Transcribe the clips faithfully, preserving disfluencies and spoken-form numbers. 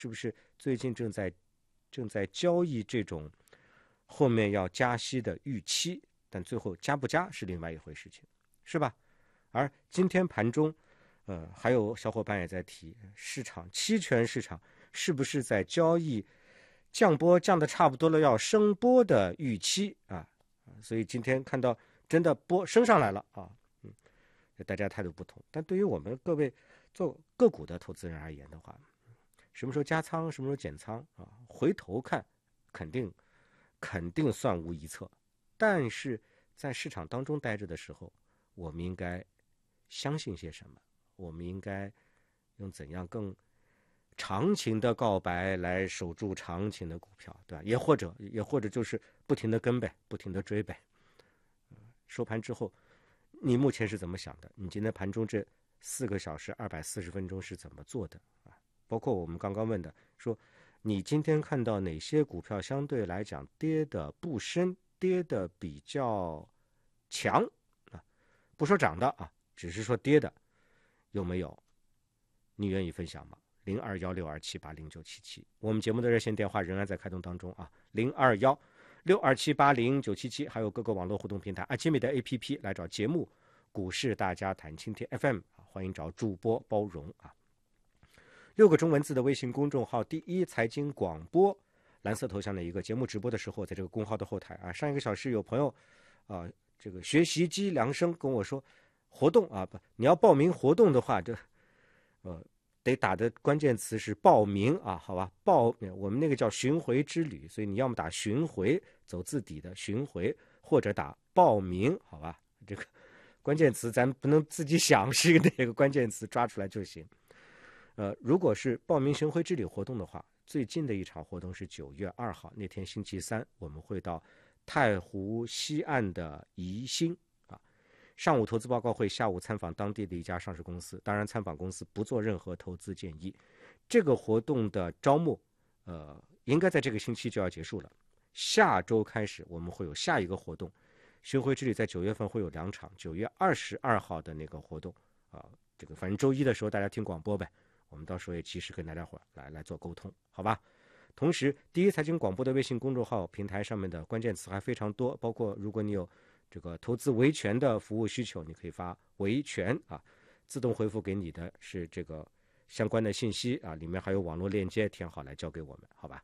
是不是最近正在正在交易这种后面要加息的预期，但最后加不加是另外一回事情，是吧？而今天盘中，呃，还有小伙伴也在提，市场期权市场是不是在交易降波降的差不多了要升波的预期啊？所以今天看到真的波升上来了啊，嗯，大家态度不同。但对于我们各位做个股的投资人而言的话，什么时候加仓，什么时候减仓啊？回头看，肯定肯定算无一策。但是在市场当中待着的时候，我们应该相信些什么？我们应该用怎样更长情的告白来守住长情的股票，对吧？也或者也或者就是不停的跟呗，不停的追呗。收盘之后，你目前是怎么想的？你今天盘中这四个小时二百四十分钟是怎么做的啊？包括我们刚刚问的，说你今天看到哪些股票相对来讲跌的不深，跌的比较强啊？不说涨的啊，只是说跌的，有没有？你愿意分享吗？零二幺六二七八零九七七，我们节目的热线电话仍然在开通当中啊，零二幺六二七八零九七七，还有各个网络互动平台阿基米的 A P P 来找节目股市大家谈倾听 F M 啊，欢迎找主播包容啊。六个中文字的微信公众号第一财经广播，蓝色头像的一个节目直播的时候，在这个公号的后台啊，上一个小时有朋友啊，这个学习机量声跟我说活动啊，不，你要报名活动的话，这呃。得打的关键词是报名啊，好吧？报我们那个叫巡回之旅，所以你要么打巡回走字底的巡回，或者打报名，好吧？这个关键词咱不能自己想是哪个关键词抓出来就行。呃，如果是报名巡回之旅活动的话，最近的一场活动是九月二号那天星期三，我们会到太湖西岸的宜兴。上午投资报告会，下午参访当地的一家上市公司，当然参访公司不做任何投资建议。这个活动的招募呃，应该在这个星期就要结束了，下周开始我们会有下一个活动。巡回之旅在九月份会有两场，九月二十二号的那个活动啊、呃，这个反正周一的时候大家听广播呗，我们到时候也及时跟大家伙来来做沟通，好吧？同时第一财经广播的微信公众号平台上面的关键词还非常多，包括如果你有这个投资维权的服务需求，你可以发维权啊，自动回复给你的是这个相关的信息啊，里面还有网络链接，填好来交给我们，好吧？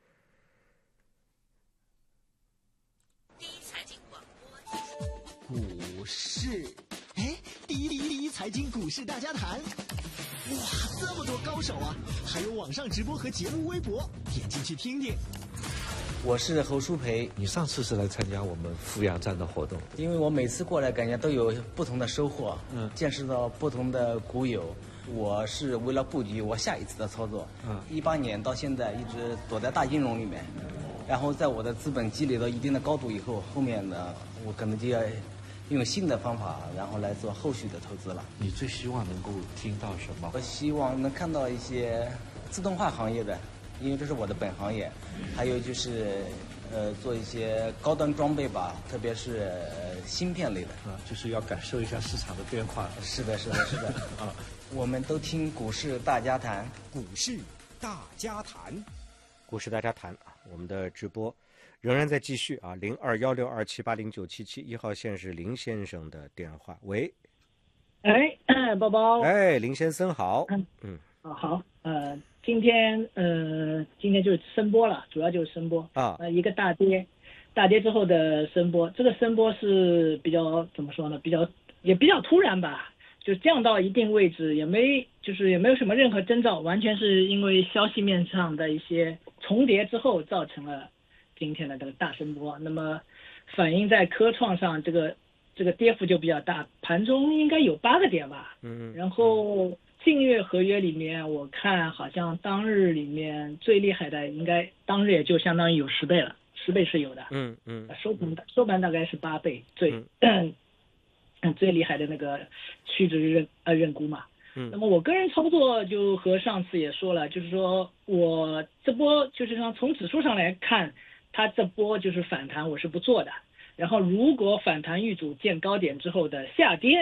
第一财经广播股市，哎，第一第一第一财经股市大家谈，哇，这么多高手啊！还有网上直播和节目微博，点进去听听。 我是侯淑培， 你上次是来参加我们富阳站的活动， 因为我每次过来感觉都有不同的收获，嗯，见识到不同的股友。我是为了布局我下一次的操作，嗯，一八年到现在一直躲在大金融里面，然后在我的资本积累到一定的高度以后，后面呢，我可能就要用新的方法，然后来做后续的投资了。 你最希望能够听到什么？ 我希望能看到一些自动化行业的。因为这是我的本行业，还有就是呃做一些高端装备吧，特别是、呃、芯片类的啊，就是要感受一下市场的变化。 是的，是的，是的啊，我们都听股市大家谈， 股市大家谈， 股市大家谈啊，我们的直播仍然在继续啊，零二幺六二七八零九七七，一号线是林先生的电话，喂， 哎，包包， 哎，林先生好， 嗯嗯，啊好，呃。今天呃，今天就是升波了，主要就是升波啊，呃，一个大跌，大跌之后的升波，这个升波是比较怎么说呢？比较也比较突然吧，就降到一定位置，也没就是也没有什么任何征兆，完全是因为消息面上的一些重叠之后造成了今天的这个大升波。那么反映在科创上，这个这个跌幅就比较大，盘中应该有八个点吧，嗯，然后。近月合约里面，我看好像当日里面最厉害的，应该当日也就相当于有十倍了，十倍是有的。嗯嗯，收盘收盘大概是八倍，最嗯最厉害的那个屈指认呃认沽嘛。嗯，那么我个人操作就和上次也说了，就是说我这波就是说从指数上来看，它这波就是反弹，我是不做的。然后如果反弹遇阻见高点之后的下跌，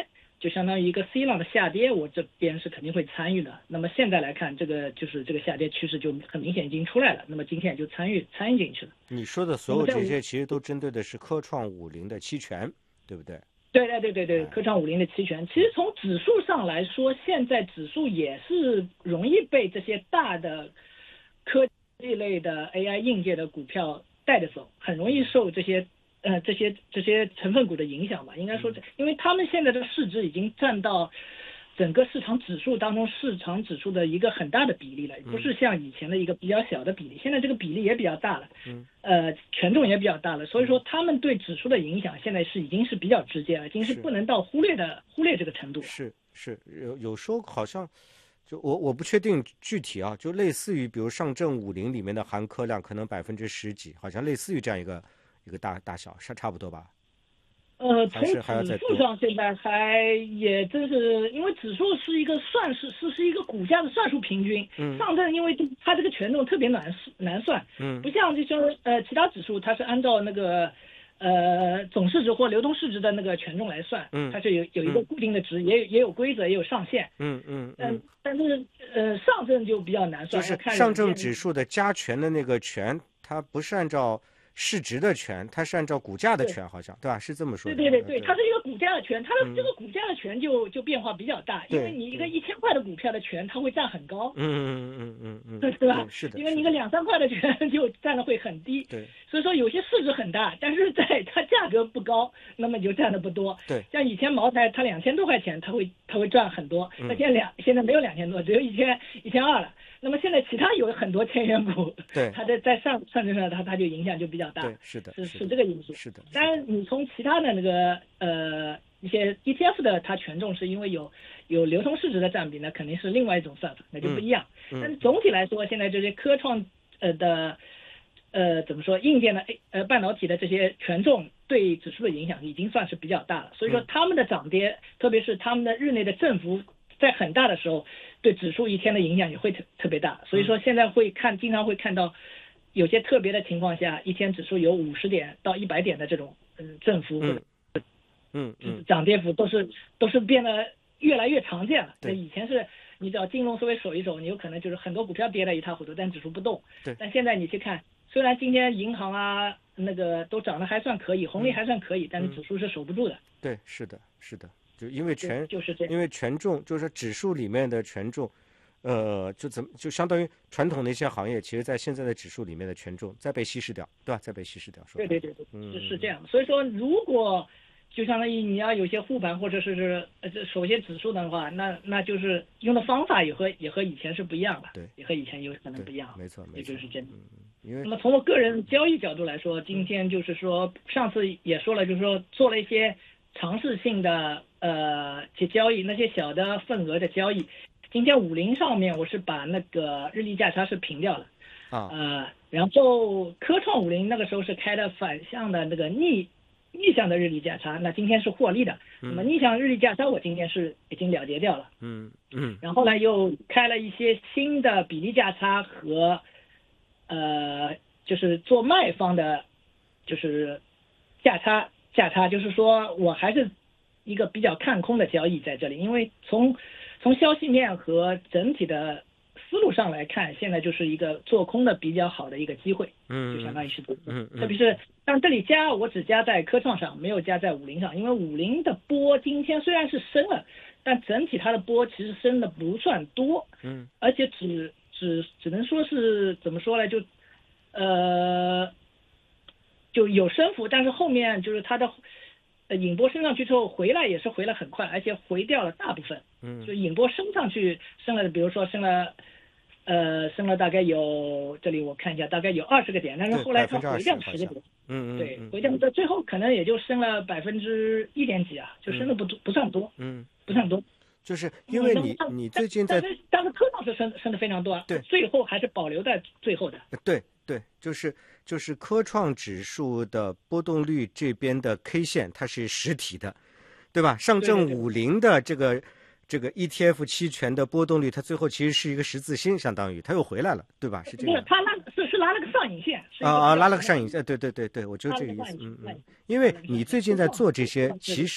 就相当于一个 C 浪的下跌，我这边是肯定会参与的。那么现在来看，这个就是这个下跌趋势就很明显已经出来了，那么今天也就参与参与进去了。 你说的所有这些其实都针对的是科创五零的期权，对不对？ 对对对对对，科创五零的期权，其实从指数上来说，现在指数也是容易被这些大的科技类的 A I 硬件的股票带着走，很容易受这些呃这些这些成分股的影响吧。应该说，因为他们现在的市值已经占到整个市场指数当中市场指数的一个很大的比例了，不是像以前的一个比较小的比例，现在这个比例也比较大了，嗯，呃，权重也比较大了，所以说他们对指数的影响现在是已经是比较直接了，已经是不能到忽略的忽略这个程度。 是是，有有时候好像就我我不确定具体啊，就类似于比如上证五零里面的含科量可能百分之十几，好像类似于这样一个一个大大小，差差不多吧。 呃，从指数上现在还也真是，因为指数是一个算是是是一个股价的算术平均。嗯。上证因为它这个权重特别难难算。嗯。不像就说呃其他指数，它是按照那个呃总市值或流通市值的那个权重来算。嗯。它是有有一个固定的值，嗯、也有也有规则，也有上限。 嗯嗯。 嗯。但是呃上证就比较难算。 就是上证指数的加权的那个权，它不是按照市值的权，它是按照股价的权，好像 对, 对吧？是这么说的。 对对对对，它是一个股价的权，它的这个股价的权就、嗯、就变化比较大，因为你一个一千块的股票的权，它会占很高。 嗯嗯嗯嗯嗯， 对对吧？ 是的。 因为你一个两三块的权就占的会很低。 对。 所以说有些市值很大，但是在它价格不高，那么你就占的不多。 对。 像以前茅台它两千多块钱，它会它会赚很多，那、嗯、现在两现在没有两千多，只有一千一千二了。那么现在其他有很多千元股， 对， 它在在上上证上，它它就影响就比较大。 对，是的， 是是这个因素。 是的。 当然，你从其他的那个呃一些 E T F 的，它权重是因为有有流通市值的占比，那肯定是另外一种算法，那就不一样。嗯。但是总体来说，现在这些科创呃的呃怎么说硬件的呃半导体的这些权重对指数的影响已经算是比较大了。所以说他们的涨跌，嗯、特别是他们的日内的振幅在很大的时候，对指数一天的影响也会特特别大，所以说现在会看，经常会看到有些特别的情况下，一天指数有五十点到一百点的这种嗯振幅， 嗯嗯嗯， 涨跌幅都是都是变得越来越常见了。对，以前是你只要金融思维守一守，你有可能就是很多股票跌得一塌糊涂，但指数不动。 对， 但现在你去看，虽然今天银行啊那个都涨得还算可以，红利还算可以，嗯、但是指数是守不住的。 对，是的，是的。就因为权就是这样， 因为权重就是指数里面的权重，呃，就怎么就相当于传统的一些行业，其实在现在的指数里面的权重再被稀释掉，对吧？再被稀释掉。说对对对对，嗯、是是这样。所以说，如果就相当于你要有些护盘或者是是呃这首些指数的话，那那就是用的方法也和也和以前是不一样的， 对， 也和以前有可能不一样。 没错，没错， 这就是真的。 嗯，因为那么从我个人交易角度来说，今天就是说上次也说了，就是说做了一些尝试性的。呃，去交易那些小的份额的交易，今天五零上面我是把那个日历价差是平掉了， 啊， 呃，然后科创五零那个时候是开的反向的那个逆逆向的日历价差，那今天是获利的， 嗯、 那么逆向日历价差我今天是已经了结掉了， 嗯嗯， 然后呢又开了一些新的比例价差和呃，就是做卖方的，就是价差价差，就是说我还是。一个比较看空的交易在这里，因为从从消息面和整体的思路上来看，现在就是一个做空的比较好的一个机会， 嗯， 就相当于是做空， 嗯， 特别是但这里加我只加在科创上，没有加在五零上，因为五零的波今天虽然是升了，但整体它的波其实升的不算多， 嗯， 而且只只只能说是怎么说呢，就呃就有升幅，但是后面就是它的。引波升上去之后回来也是回了很快，而且回掉了大部分。 嗯， 就引波升上去升了，比如说升了，呃，升了大概有这里我看一下，大概有二十个点，但是后来它回掉十个点。 嗯嗯， 对，回掉到最后可能也就升了百分之一点几啊，就升的不多、嗯、不算多。 嗯， 不算多。 就是因为你、嗯、你最近在， 但是但是科创是升升的非常多啊。 对， 最后还是保留在最后的。 对对，就是就是科创指数的波动率这边的 K 线它是实体的，对吧？上证五零的这个这个 E T F 期权的波动率，它最后其实是一个十字星，相当于它又回来了，对吧？是这样。 不是，它拉是是拉了个上影线。 啊啊，拉了个上影线，对对对对，我就这个意思。嗯嗯，因为你最近在做这些，其实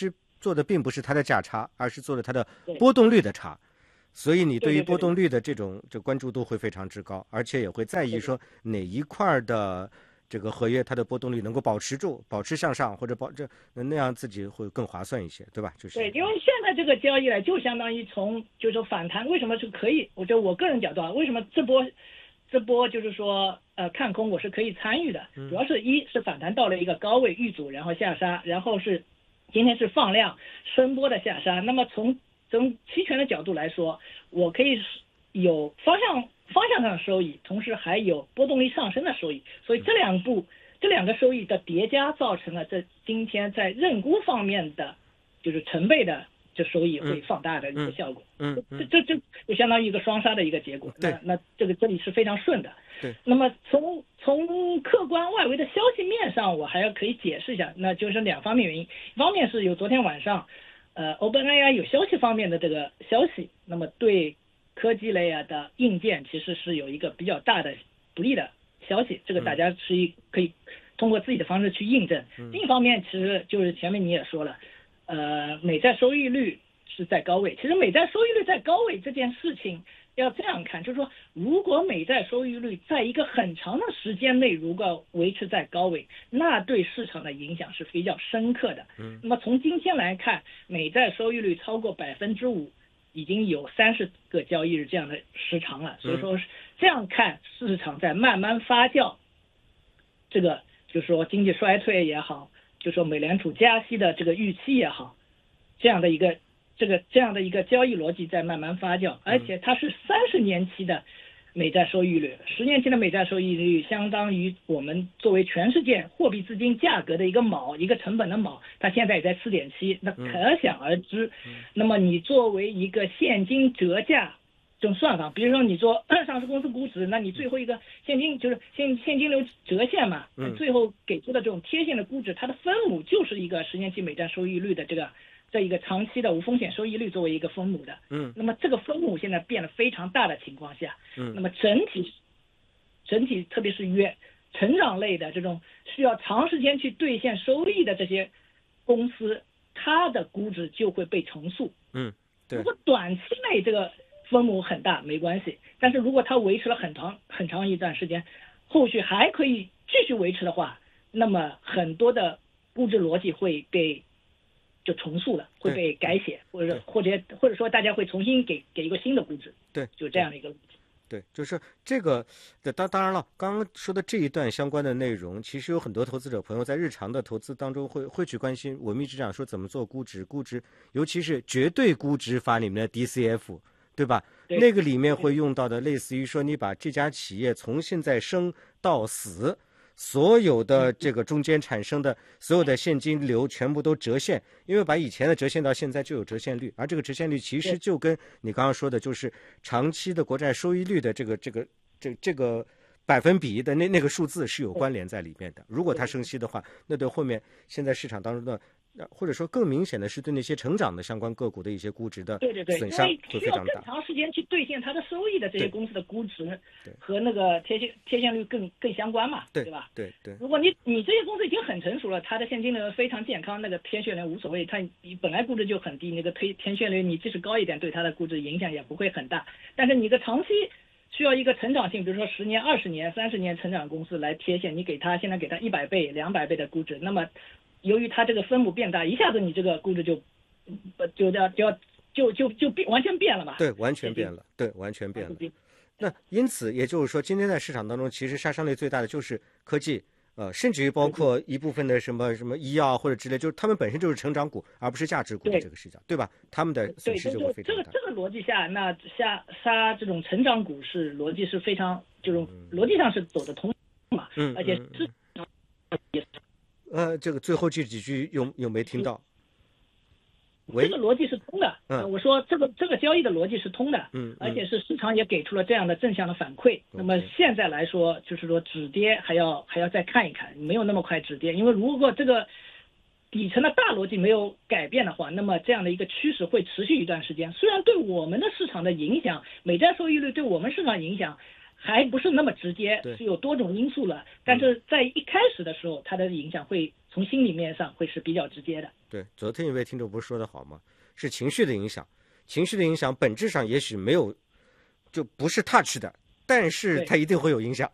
做的并不是它的价差，而是做了它的波动率的差。所以你对于波动率的这种这关注度会非常之高，而且也会在意说哪一块的这个合约它的波动率能够保持住，保持向上，或者保这那样自己会更划算一些，对吧？就是对，因为现在这个交易呢，就相当于从就是说反弹，为什么是可以？我觉得我个人角度啊，为什么这波这波就是说呃看空我是可以参与的，主要是一是反弹到了一个高位遇阻，然后下杀，然后是今天是放量升波的下杀，那么从从期权的角度来说，我可以有方向方向上的收益，同时还有波动率上升的收益，所以这两步这两个收益的叠加，造成了这今天在认沽方面的就是成倍的这收益会放大的一个效果。 嗯， 嗯这这这就相当于一个双杀的一个结果。 对， 那那这个这里是非常顺的。 对。 那么从从客观外围的消息面上，我还要可以解释一下，那就是两方面原因，一方面是有昨天晚上。呃 ，OpenAI 有消息方面的这个消息，那么对科技类啊的硬件其实是有一个比较大的不利的消息，这个大家是一可以通过自己的方式去印证。另一方面，其实就是前面你也说了，呃，美债收益率是在高位，其实美债收益率在高位这件事情要这样看，就是说，如果美债收益率在一个很长的时间内如果维持在高位，那对市场的影响是比较深刻的。嗯，那么从今天来看，美债收益率超过百分之五，已经有三十个交易日这样的时长了。所以说这样看，市场在慢慢发酵，这个就是说经济衰退也好，就是说美联储加息的这个预期也好，这样的一个。这个这样的一个交易逻辑在慢慢发酵，而且它是三十年期的美债收益率，十年期的美债收益率相当于我们作为全世界货币资金价格的一个锚，一个成本的锚，它现在也在 四点七， 那可想而知。那么你作为一个现金折价这种算法，比如说你做上市公司估值，那你最后一个现金就是现现金流折现嘛，最后给出的这种贴现的估值，它的分母就是一个十年期美债收益率的这个。这一个长期的无风险收益率作为一个分母的，嗯，那么这个分母现在变得非常大的情况下，嗯，那么整体整体特别是约成长类的这种需要长时间去兑现收益的这些公司，它的估值就会被重塑， 嗯，对。 如果短期内这个分母很大没关系，但是如果它维持了很长很长一段时间，后续还可以继续维持的话，那么很多的估值逻辑会被。就重塑了，会被改写，或者或者或者说大家会重新给给一个新的估值， 对， 就这样的一个逻辑。 对，就是这个。当当然了，刚刚说的这一段相关的内容，其实有很多投资者朋友在日常的投资当中会会去关心。我们一直讲说怎么做估值，估值，尤其是绝对估值法里面的 D C F， 对吧？ 对， 那个里面会用到的，类似于说你把这家企业从现在生到死。所有的这个中间产生的所有的现金流全部都折现，因为把以前的折现到现在就有折现率，而这个折现率其实就跟你刚刚说的，就是长期的国债收益率的这个这个这这个百分比的那那个数字是有关联在里面的。如果它升息的话，那对后面现在市场当中的，或者说更明显的是对那些成长的相关个股的一些估值的损伤会非常大。对对对，因为需要更长时间去兑现它的收益的这些公司的估值和那个贴现贴现率更更相关嘛， 对对吧？ 对对。 如果你你这些公司已经很成熟了，它的现金流非常健康，那个贴现率无所谓，它本来估值就很低，那个推贴现率你即使高一点，对它的估值影响也不会很大。但是你个长期需要一个成长性，比如说十年、二十年、三十年成长公司来贴现，你给它现在给它一百倍、两百倍的估值，那么。由于它这个分母变大，一下子你这个估值就，就要就要就就就变完全变了嘛？ 对，完全变了，对，完全变了。那因此也就是说，今天在市场当中，其实杀伤力最大的就是科技，呃，甚至于包括一部分的什么什么医药或者之类，就是他们本身就是成长股，而不是价值股的这个市场，对吧？他们的损失就会非常大。 这个这个逻辑下，那下杀这种成长股是逻辑是非常这种逻辑上是走得通嘛？ 嗯， 而且是也是。 呃，这个最后这几句又又没听到。 这个逻辑是通的， 嗯， 我说这个这个交易的逻辑是通的， 嗯， 而且是市场也给出了这样的正向的反馈。那么现在来说，就是说止跌还要还要再看一看，没有那么快止跌，因为如果这个底层的大逻辑没有改变的话，那么这样的一个趋势会持续一段时间。虽然对我们的市场的影响，美债收益率对我们市场影响。还不是那么直接，是有多种因素了。但是在一开始的时候，它的影响会从心里面上会是比较直接的。 对，昨天一位听众不是说的好吗？是情绪的影响，情绪的影响本质上也许没有，就不是 touch 的，但是它一定会有影响。